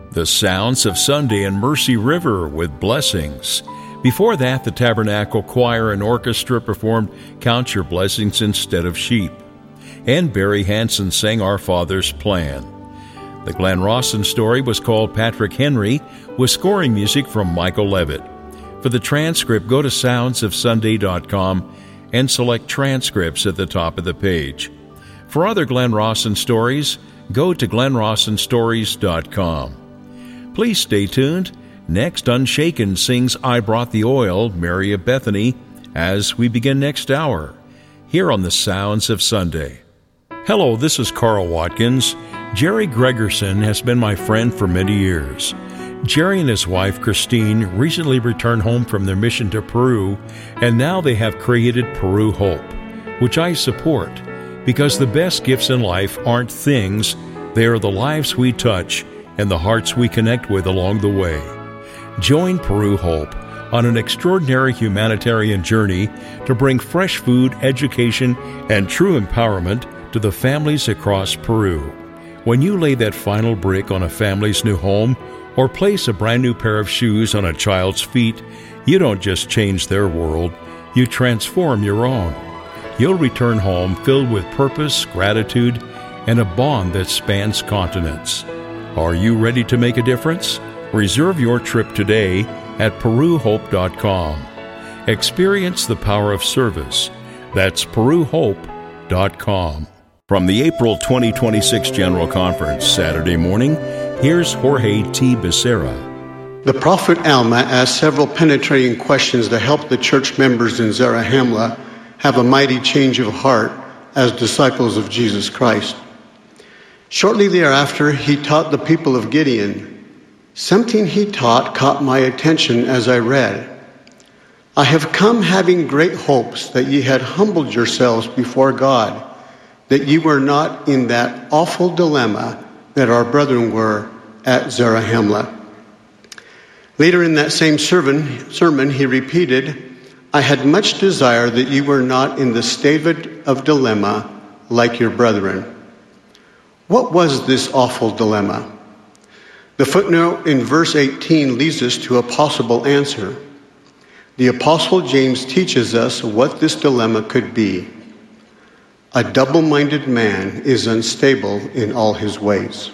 The Sounds of Sunday and Mercy River with Blessings. Before that, the Tabernacle Choir and Orchestra performed Count Your Blessings Instead of Sheep. And Barry Hansen sang Our Father's Plan. The Glenn Rawson story was called Patrick Henry, with scoring music from Michael Levitt. For the transcript, go to soundsofsunday.com and select transcripts at the top of the page. For other Glenn Rawson stories, go to glennrawsonstories.com. Please stay tuned. Next, Unshaken sings I Brought the Oil, Mary of Bethany, as we begin next hour, here on the Sounds of Sunday. Hello, this is Carl Watkins. Jerry Gregerson has been my friend for many years. Jerry and his wife, Christine, recently returned home from their mission to Peru, and now they have created Peru Hope, which I support, because the best gifts in life aren't things, they are the lives we touch and the hearts we connect with along the way. Join Peru Hope on an extraordinary humanitarian journey to bring fresh food, education, and true empowerment to the families across Peru. When you lay that final brick on a family's new home or place a brand new pair of shoes on a child's feet, you don't just change their world, you transform your own. You'll return home filled with purpose, gratitude, and a bond that spans continents. Are you ready to make a difference? Reserve your trip today at peruhope.com. Experience the power of service. That's peruhope.com. From the April 2026 General Conference, Saturday morning, here's Jorge T. Becerra. The prophet Alma asked several penetrating questions to help the church members in Zarahemla have a mighty change of heart as disciples of Jesus Christ. Shortly thereafter, he taught the people of Gideon. Something he taught caught my attention as I read. I have come having great hopes that ye had humbled yourselves before God, that ye were not in that awful dilemma that our brethren were at Zarahemla. Later in that same sermon, he repeated, I had much desire that ye were not in the state of dilemma like your brethren. What was this awful dilemma? The footnote in verse 18 leads us to a possible answer. The Apostle James teaches us what this dilemma could be. A double-minded man is unstable in all his ways.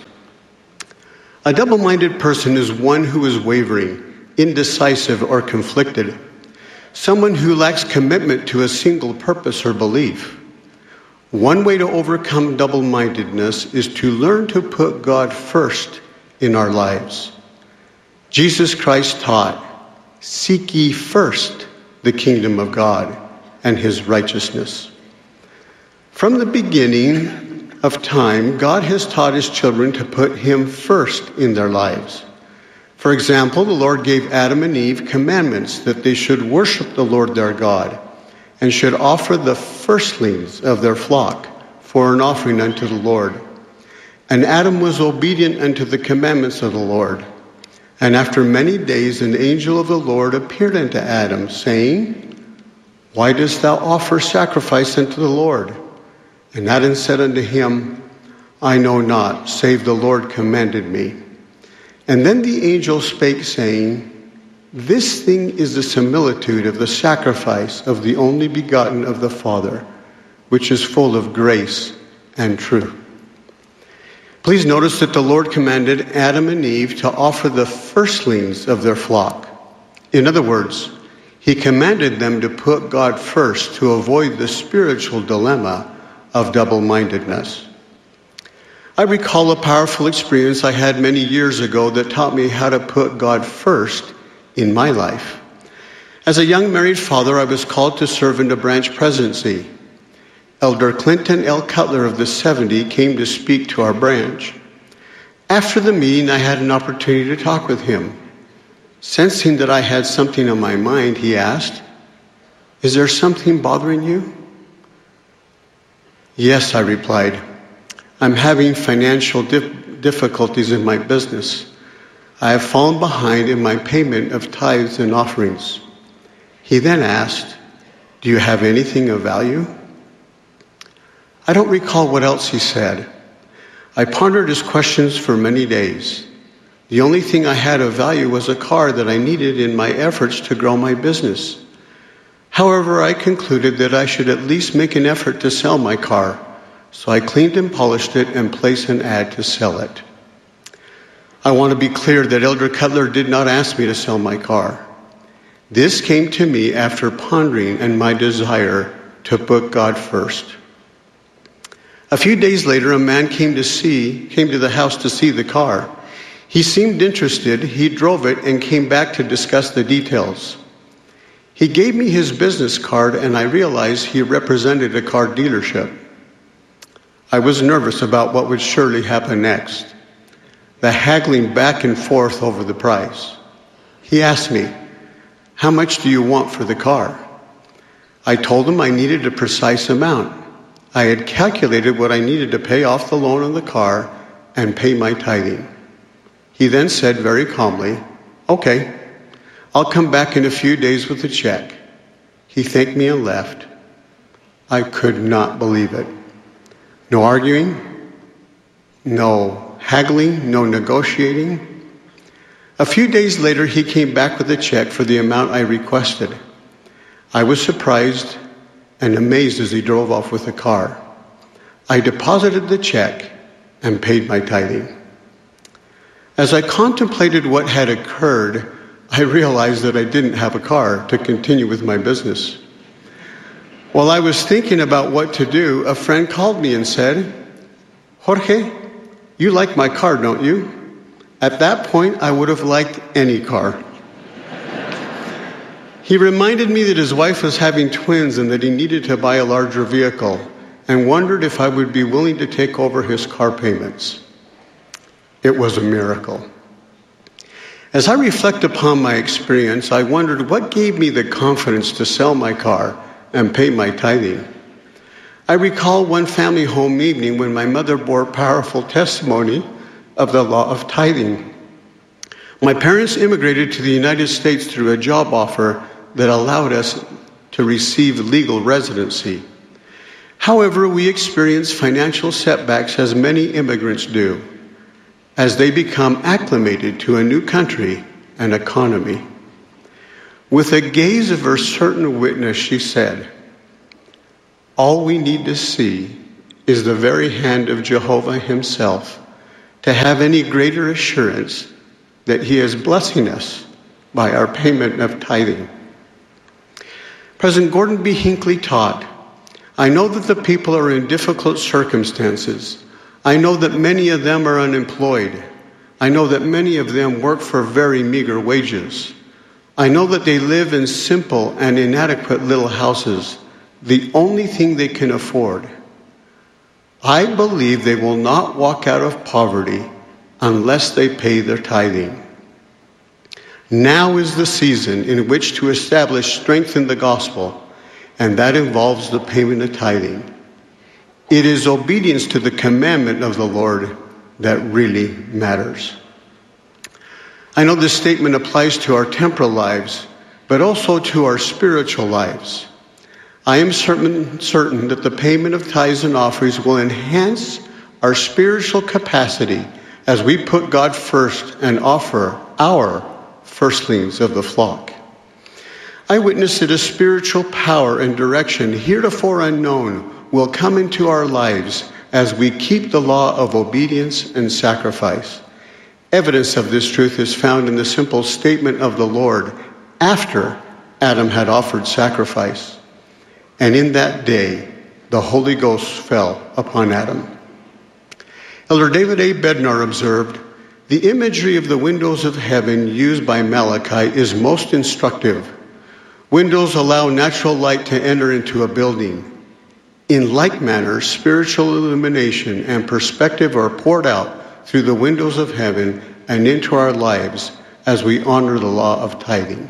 A double-minded person is one who is wavering, indecisive, or conflicted. Someone who lacks commitment to a single purpose or belief. One way to overcome double-mindedness is to learn to put God first in our lives. Jesus Christ taught, seek ye first the kingdom of God and his righteousness. From the beginning of time, God has taught his children to put him first in their lives. For example, the Lord gave Adam and Eve commandments that they should worship the Lord their God and should offer the firstlings of their flock for an offering unto the Lord. And Adam was obedient unto the commandments of the Lord. And after many days an angel of the Lord appeared unto Adam, saying, Why dost thou offer sacrifice unto the Lord? And Adam said unto him, I know not, save the Lord commanded me. And then the angel spake, saying, This thing is the similitude of the sacrifice of the only begotten of the Father, which is full of grace and truth. Please notice that the Lord commanded Adam and Eve to offer the firstlings of their flock. In other words, he commanded them to put God first to avoid the spiritual dilemma of double-mindedness. I recall a powerful experience I had many years ago that taught me how to put God first in my life. As a young married father, I was called to serve in the branch presidency. Elder Clinton L. Cutler of the 70 came to speak to our branch. After the meeting, I had an opportunity to talk with him. Sensing that I had something on my mind, he asked, Is there something bothering you? Yes, I replied. I'm having financial difficulties in my business. I have fallen behind in my payment of tithes and offerings. He then asked, Do you have anything of value? I don't recall what else he said. I pondered his questions for many days. The only thing I had of value was a car that I needed in my efforts to grow my business. However, I concluded that I should at least make an effort to sell my car, so I cleaned and polished it and placed an ad to sell it. I want to be clear that Elder Cutler did not ask me to sell my car. This came to me after pondering and my desire to put God first. A few days later, a man came to the house to see the car. He seemed interested. He drove it and came back to discuss the details. He gave me his business card, and I realized he represented a car dealership. I was nervous about what would surely happen next, the haggling back and forth over the price. He asked me, "How much do you want for the car?" I told him I needed a precise amount. I had calculated what I needed to pay off the loan on the car and pay my tithing. He then said very calmly, "Okay, I'll come back in a few days with a check." He thanked me and left. I could not believe it. No arguing, no haggling, no negotiating. A few days later, he came back with a check for the amount I requested. I was surprised and amazed as he drove off with the car. I deposited the check and paid my tithing. As I contemplated what had occurred, I realized that I didn't have a car to continue with my business. While I was thinking about what to do, a friend called me and said, "Jorge, you like my car, don't you?" At that point, I would have liked any car. He reminded me that his wife was having twins and that he needed to buy a larger vehicle, and wondered if I would be willing to take over his car payments. It was a miracle. As I reflect upon my experience, I wondered what gave me the confidence to sell my car and pay my tithing. I recall one family home evening when my mother bore powerful testimony of the law of tithing. My parents immigrated to the United States through a job offer that allowed us to receive legal residency. However, we experienced financial setbacks as many immigrants do, as they become acclimated to a new country and economy. With a gaze of her certain witness, she said, "All we need to see is the very hand of Jehovah himself to have any greater assurance that he is blessing us by our payment of tithing." President Gordon B. Hinckley taught, "I know that the people are in difficult circumstances. I know that many of them are unemployed. I know that many of them work for very meager wages. I know that they live in simple and inadequate little houses, the only thing they can afford. I believe they will not walk out of poverty unless they pay their tithing. Now is the season in which to establish strength in the gospel, and that involves the payment of tithing. It is obedience to the commandment of the Lord that really matters." I know this statement applies to our temporal lives, but also to our spiritual lives. I am certain that the payment of tithes and offerings will enhance our spiritual capacity as we put God first and offer our firstlings of the flock. I witness that a spiritual power and direction heretofore unknown will come into our lives as we keep the law of obedience and sacrifice. Evidence of this truth is found in the simple statement of the Lord after Adam had offered sacrifice. "And in that day, the Holy Ghost fell upon Adam." Elder David A. Bednar observed, "The imagery of the windows of heaven used by Malachi is most instructive. Windows allow natural light to enter into a building. In like manner, spiritual illumination and perspective are poured out through the windows of heaven and into our lives as we honor the law of tithing."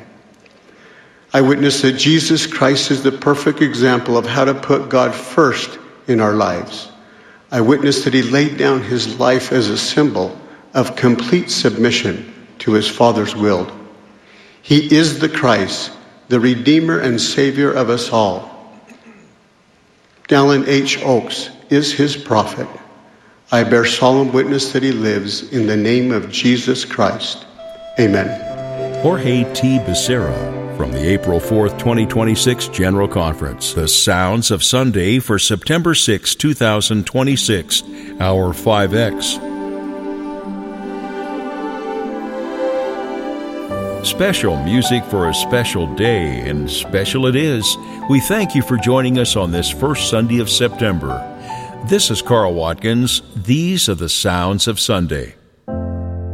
I witness that Jesus Christ is the perfect example of how to put God first in our lives. I witness that he laid down his life as a symbol of complete submission to his Father's will. He is the Christ, the Redeemer and Savior of us all. Dallin H. Oaks is his prophet. I bear solemn witness that he lives in the name of Jesus Christ. Amen. Jorge T. Becerra from the April 4th, 2026 General Conference. The Sounds of Sunday for September 6, 2026, Hour 5X. Special music for a special day, and special it is. We thank you for joining us on this first Sunday of September. This is Carl Watkins. These are the Sounds of Sunday.